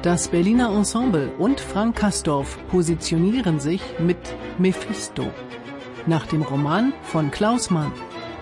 Das Berliner Ensemble und Frank Kastorf positionieren sich mit Mephisto, nach dem Roman von Klaus Mann.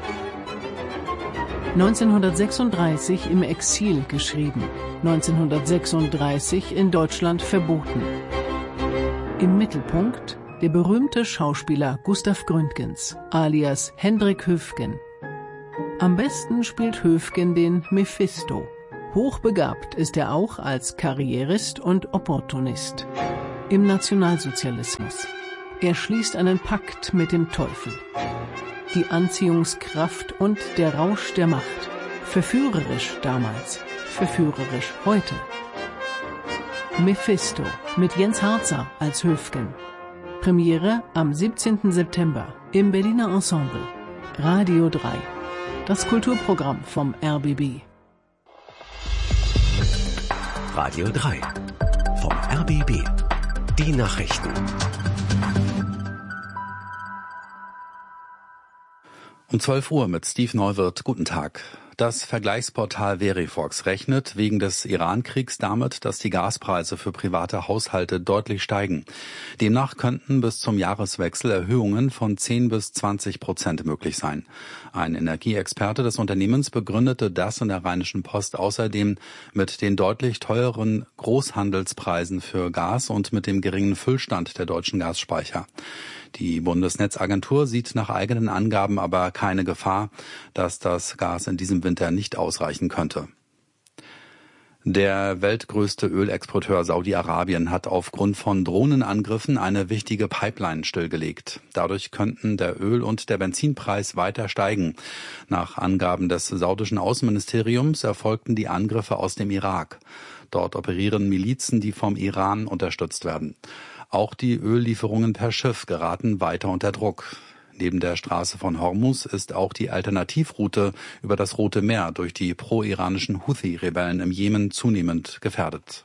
1936 im Exil geschrieben, 1936 in Deutschland verboten. Im Mittelpunkt der berühmte Schauspieler Gustav Gründgens, alias Hendrik Höfgen. Am besten spielt Höfgen den Mephisto. Hochbegabt ist er auch als Karrierist und Opportunist. Im Nationalsozialismus. Er schließt einen Pakt mit dem Teufel. Die Anziehungskraft und der Rausch der Macht. Verführerisch damals, verführerisch heute. Mephisto mit Jens Harzer als Höfgen. Premiere am 17. September im Berliner Ensemble. Radio 3. Das Kulturprogramm vom RBB. Radio 3 vom RBB. Die Nachrichten. Um 12 Uhr mit Steve Neuwirth. Guten Tag. Das Vergleichsportal Verifox rechnet wegen des Iran-Kriegs damit, dass die Gaspreise für private Haushalte deutlich steigen. Demnach könnten bis zum Jahreswechsel Erhöhungen von 10-20% möglich sein. Ein Energieexperte des Unternehmens begründete das in der Rheinischen Post außerdem mit den deutlich teureren Großhandelspreisen für Gas und mit dem geringen Füllstand der deutschen Gasspeicher. Die Bundesnetzagentur sieht nach eigenen Angaben aber keine Gefahr, dass das Gas in diesem Winter nicht ausreichen könnte. Der weltgrößte Ölexporteur Saudi-Arabien hat aufgrund von Drohnenangriffen eine wichtige Pipeline stillgelegt. Dadurch könnten der Öl- und der Benzinpreis weiter steigen. Nach Angaben des saudischen Außenministeriums erfolgten die Angriffe aus dem Irak. Dort operieren Milizen, die vom Iran unterstützt werden. Auch die Öllieferungen per Schiff geraten weiter unter Druck. Neben der Straße von Hormuz ist auch die Alternativroute über das Rote Meer durch die pro-iranischen Houthi-Rebellen im Jemen zunehmend gefährdet.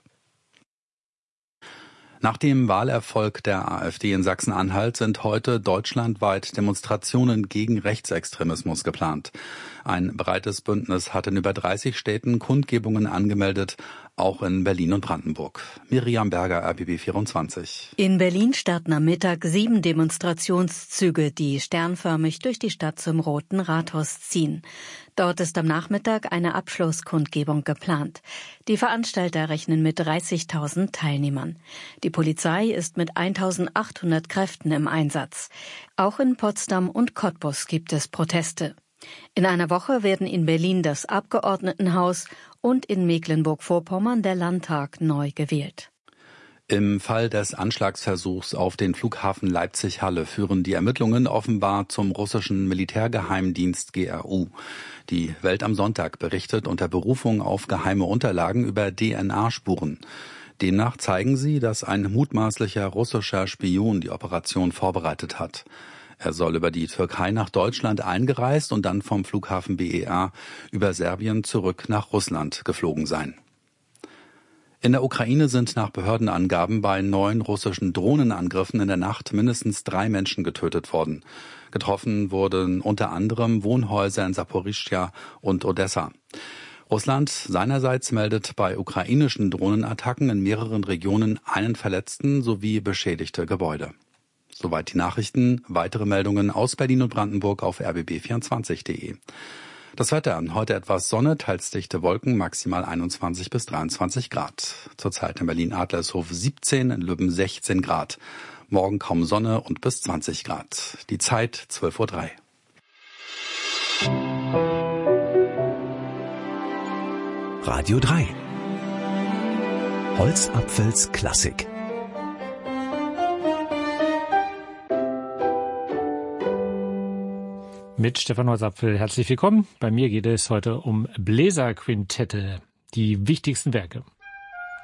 Nach dem Wahlerfolg der AfD in Sachsen-Anhalt sind heute deutschlandweit Demonstrationen gegen Rechtsextremismus geplant. Ein breites Bündnis hat in über 30 Städten Kundgebungen angemeldet, auch in Berlin und Brandenburg. Miriam Berger, RBB 24. In Berlin starten am Mittag 7 Demonstrationszüge, die sternförmig durch die Stadt zum Roten Rathaus ziehen. Dort ist am Nachmittag eine Abschlusskundgebung geplant. Die Veranstalter rechnen mit 30.000 Teilnehmern. Die Polizei ist mit 1.800 Kräften im Einsatz. Auch in Potsdam und Cottbus gibt es Proteste. In einer Woche werden in Berlin das Abgeordnetenhaus und in Mecklenburg-Vorpommern der Landtag neu gewählt. Im Fall des Anschlagsversuchs auf den Flughafen Leipzig-Halle führen die Ermittlungen offenbar zum russischen Militärgeheimdienst GRU. Die Welt am Sonntag berichtet unter Berufung auf geheime Unterlagen über DNA-Spuren. Demnach zeigen sie, dass ein mutmaßlicher russischer Spion die Operation vorbereitet hat. Er soll über die Türkei nach Deutschland eingereist und dann vom Flughafen BER über Serbien zurück nach Russland geflogen sein. In der Ukraine sind nach Behördenangaben bei 9 russischen Drohnenangriffen in der Nacht mindestens 3 Menschen getötet worden. Getroffen wurden unter anderem Wohnhäuser in Saporischschja und Odessa. Russland seinerseits meldet bei ukrainischen Drohnenattacken in mehreren Regionen einen Verletzten sowie beschädigte Gebäude. Soweit die Nachrichten. Weitere Meldungen aus Berlin und Brandenburg auf rbb24.de. Das Wetter. Heute etwas Sonne, teils dichte Wolken, maximal 21 bis 23 Grad. Zurzeit in Berlin-Adlershof 17, in Lübben 16 Grad. Morgen kaum Sonne und bis 20 Grad. Die Zeit 12:03 Uhr. Radio 3. Holzapfels Klassik. Mit Stefan Holzapfel. Herzlich willkommen. Bei mir geht es heute um Bläserquintette, die wichtigsten Werke.